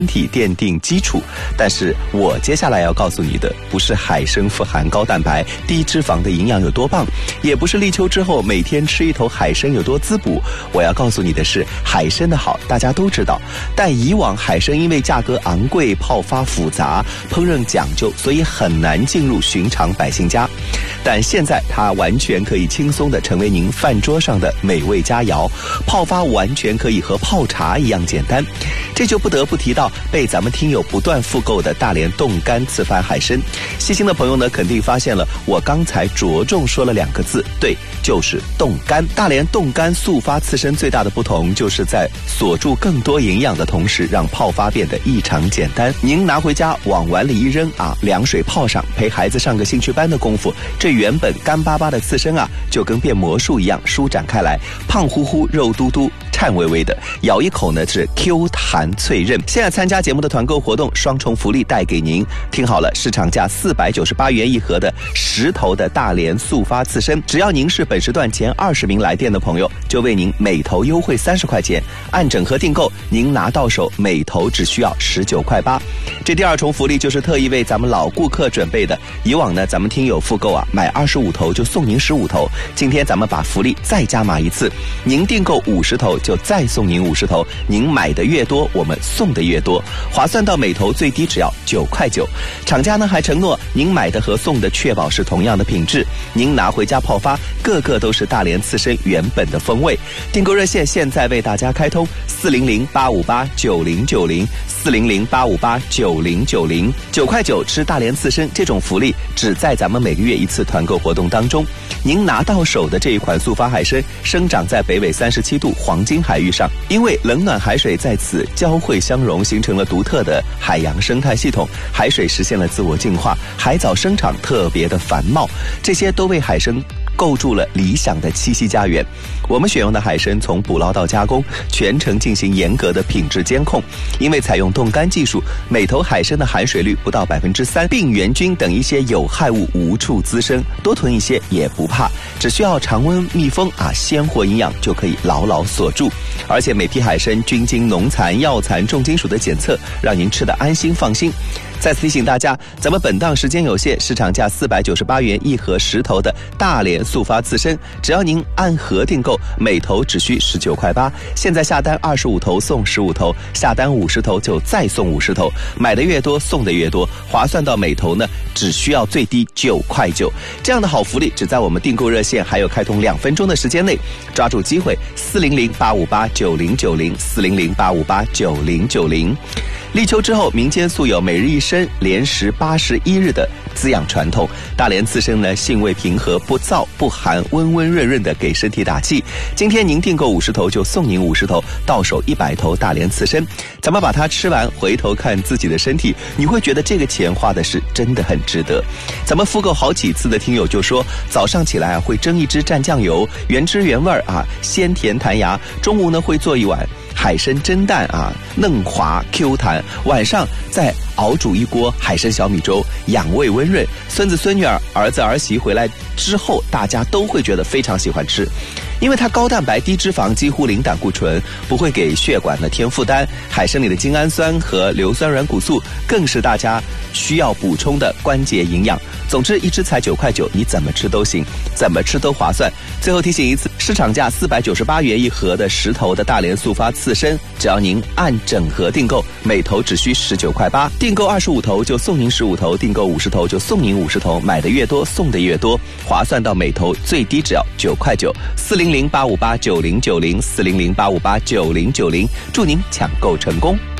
体奠定基础。但是我接下来要告诉你的不是海参富含高蛋白低脂肪的营养有多棒，也不是立秋之后每天吃一头海参有多滋补。我要告诉你的是，海参的好大家都知道，但以往海参因为价格昂贵、泡发复杂、烹饪讲究，所以很难进入寻常百姓家。但现在它完全可以轻松地成为您饭桌上的美味佳肴，泡发完全可以和泡茶一样简单。这就不得不提到被咱们听友不断复购的大连冻干刺番海参。细心的朋友呢，肯定发现了我刚才着重说了2个字，对，就是冻干。大连冻干速发刺参最大的不同，就是在锁住更多营养的同时，让泡发变得异常简单。您拿回家往碗里一扔啊，凉水泡上，陪孩子上个兴趣班的功夫，这原本干巴巴的刺参啊，就跟变魔术一样舒展开来，胖乎乎、肉嘟嘟、颤巍巍的，咬一口呢是 Q 弹脆韧。现在参加节目的团购活动，双重福利带给您，听好了，市场价498元一盒的10头的大连速发刺参，只要您是本时段前20名来电的朋友，就为您每头优惠30块钱，按整盒订购，您拿到手每头只需要19块8。这第2重福利就是特意为咱们老顾客准备的，以往呢咱们听友复购啊，买25头就送您15头，今天咱们把福利再加码一次，您订购50头就再送您50头，您买的越多，我们送的越多，划算到每头最低只要9块9。厂家呢还承诺，您买的和送的确保是同样的品质，您拿回家泡发，个个都是大连刺参原本的风味。订购热线现在为大家开通，400-858-9090，400-858-9090，9块9吃大连刺参，这种福利只在咱们每个月一次团购活动当中。您拿到手的这一款速发海参，生长在北纬37度黄金海域上，因为冷暖海水在此交汇相融，形成了独特的海洋生态系统，海水实现了自我净化，海藻生长特别的繁茂，这些都为海参构筑了理想的栖息家园。我们选用的海参从捕捞到加工，全程进行严格的品质监控，因为采用冻干技术，每头海参的含水率不到3%，病原菌等一些有害物无处滋生，多囤一些也不怕，只需要常温密封啊，鲜活营养就可以牢牢锁住。而且每批海参均经农残、药残、重金属的检测，让您吃得安心放心。再次提醒大家，咱们本档时间有限，市场价498元一盒10头的大连速发刺参，只要您按盒订购，每头只需19块8。现在下单25头送15头，下单50头就再送50头，买的越多送的越多，划算到每头呢只需要最低9块9。这样的好福利只在我们订购热线还有开通2分钟的时间内，抓住机会，400-858-9090，400-858-9090。立秋之后，民间素有每日一参，连食81日的滋养传统。大连刺参呢，性味平和，不燥不寒，温温润润的给身体打气。今天您订购50头就送您50头，到手100头大连刺参。咱们把它吃完，回头看自己的身体，你会觉得这个钱花的是真的很值得。咱们复购好几次的听友就说，早上起来会蒸一只蘸酱油，原汁原味啊，鲜甜弹牙。中午呢会做一碗海参蒸蛋啊，嫩滑 Q 弹，晚上再熬煮一锅海参小米粥，养胃温润。孙子孙女儿子儿媳回来之后，大家都会觉得非常喜欢吃，因为它高蛋白低脂肪，几乎零胆固醇，不会给血管的添负担。海参里的精氨酸和硫酸软骨素更是大家需要补充的关节营养。总之一只才9块9，你怎么吃都行，怎么吃都划算。最后提醒一次，市场价498元一盒的10头的大连速发刺参，只要您按整盒订购，每头只需19块8，订购25头就送您15头，订购50头就送您50头，买的越多送的越多，划算到每头最低只要9块9。400-858-9090，400-858-9090，祝您抢购成功。